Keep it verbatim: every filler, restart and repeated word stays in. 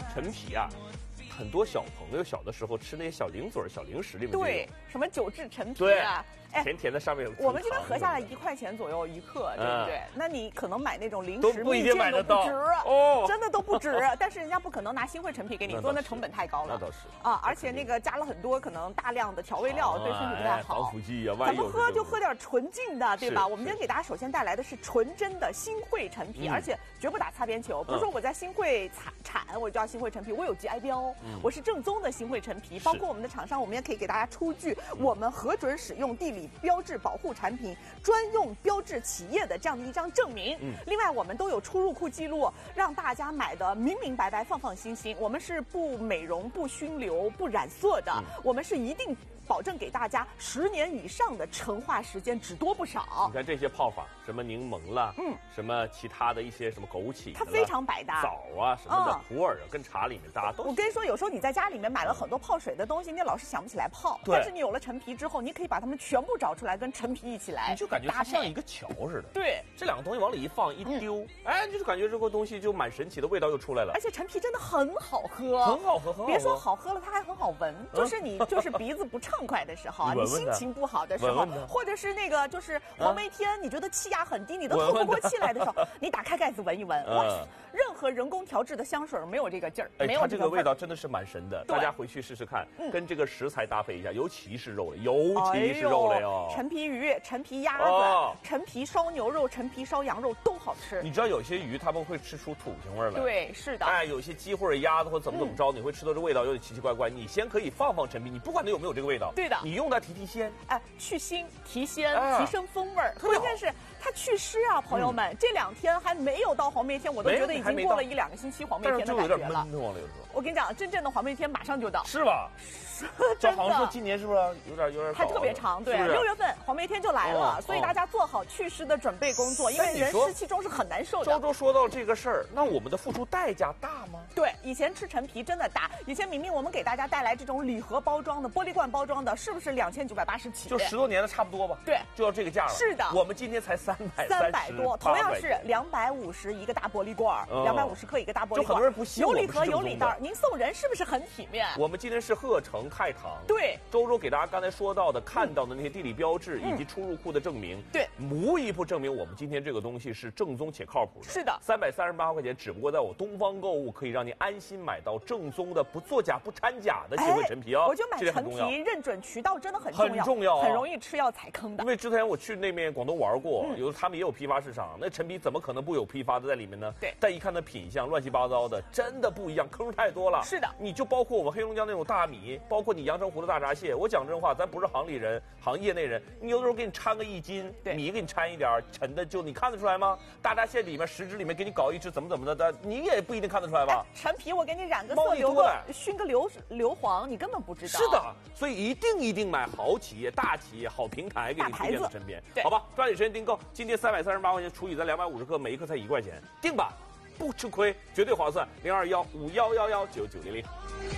陈皮啊。很多小朋友小的时候吃那些小零嘴、小零食里面对，什么九制陈皮啊， 哎，甜甜的上面有。 我们这边合下来一块钱左右一克，对不对？嗯、那你可能买那种零食都不一定买得到， 都不值哦，真的都不值。但是人家不可能拿新汇陈皮给你做，那成本太高了。 那倒是啊，而且那个加了很多可能大量的调味料，对身体不太好。 防腐剂啊， 咱们喝就喝点纯净的，对吧？我们今天给大家首先带来的是纯真的新汇陈皮，而且绝不打擦边球。不是说我在新汇产产，我就叫新汇陈皮，我有 G I 标，我是正宗的新汇陈皮。包括我们的厂商，我们也可以给大家出具我们核准使用地理标志保护产品专用标志企业的这样的一张证明。嗯，另外我们都有出入库记录，让大家买的明明白白、放放心心。我们是不美容、不熏流、不染色的，嗯、我们是一定保证给大家十年以上的陈化时间，只多不少。 你看这些泡法，什么柠檬啦，嗯，什么其他的一些什么枸杞， 它非常百搭。 枣啊什么的，嗯、普洱啊，跟茶里面大家都。 我跟你说，有时候你在家里面买了很多泡水的东西，你老是想不起来泡。但是你有了陈皮之后，你可以把它们全部找出来，跟陈皮一起来， 你就感觉它像一个桥似的。 对， 这两个东西往里一放一丢，嗯、哎，就是感觉这个东西就蛮神奇的，味道又出来了。 而且陈皮真的很好喝， 很好喝，很好喝。 别说好喝了，它还很好闻。嗯、就是你就是鼻子不畅快的时候啊，你心情不好的时候，或者是那个就是黄梅天，你觉得气压很低，你都透不过气来的时候，你打开盖子闻一闻，哇，任何人工调制的香水没有这个劲儿，没有这个味道，真的是蛮神的。大家回去试试看，跟这个食材搭配一下，尤其是肉类，尤其是肉类哦。 陈皮鱼、陈皮鸭子、陈皮烧牛肉、陈皮烧羊肉都好吃。 你知道有些鱼他们会吃出土腥味来， 对，是的。 哎，有些鸡或者鸭子或者怎么怎么着，你会吃到这味道有点奇奇怪怪。你先可以放放陈皮，你不管它有没有这个味道， 对的， 你用它提提鲜， 哎，去腥提鲜，提升风味儿。关键是它去湿啊，朋友们，这两天还没有到黄梅天，我都觉得已经过了一两个星期黄梅天的感觉了。我跟你讲，真正的黄梅天马上就到， 是吧？ 真的， 好像说今年是不是有点有点还特别长？对，六月份黄梅天就来了，所以大家做好祛湿的准备工作，因为人湿气重是很难受的。 周周说到这个事儿，那我们的付出代价大吗？ 对，以前吃陈皮真的大，以前明明我们给大家带来这种礼盒包装的、玻璃罐包装的，是不是两千九百八十起？ 就十多年了，差不多吧？ 对， 就要这个价了。 是的， 我们今天才三百三百多，同样是两百五十一个大玻璃罐，两百五十克一个大玻璃罐。 就很多人不信， 有礼盒有礼袋，您送人是不是很体面？ 我们今天是鹤城太堂。 对。 周周给大家刚才说到的、看到的那些地理标志以及出入库的证明， 对， 无一不证明我们今天这个东西是正宗且靠谱的。 是的， 三百三十八块钱，只不过在我东方购物可以让你安心买到正宗的、不作假、不掺假的新汇陈皮哦。 我就买陈皮，认准渠道真的很重要， 很重要， 很容易吃药踩坑的。 因为之前我去那边广东玩过，有他们也有批发市场，那陈皮怎么可能不有批发的在里面呢？ 对， 但一看那品相乱七八糟的，真的不一样，坑太多了。 是的， 你就包括我们黑龙江那种大米，包括你阳澄湖的大闸蟹，我讲真话，咱不是行里人，行业内人，你有的时候给你掺个一斤米，给你掺一点沉的，就你看得出来吗？大闸蟹里面十只里面给你搞一只怎么怎么的的，你也不一定看得出来吧？ 哎、陈皮我给你染个色，留个熏个硫硫磺，你根本不知道。 是的，所以一定一定买好企业、大企业、好平台给你推荐的陈皮，好吧？抓紧时间订购，今天三百三十八块钱除以咱两百五十克，每一克才一块钱，定吧，不吃亏，绝对划算。零二幺五幺幺幺九九零零。